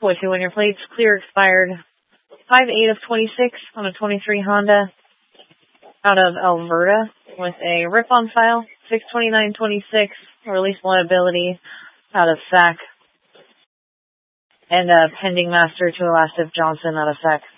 2 on your plates. Clear expired 5/8 of 26 on a 23 Honda out of Alberta with a rip on file. 6/29/26. Release liability out of SAC. And pending master to Elastic Johnson out of SAC.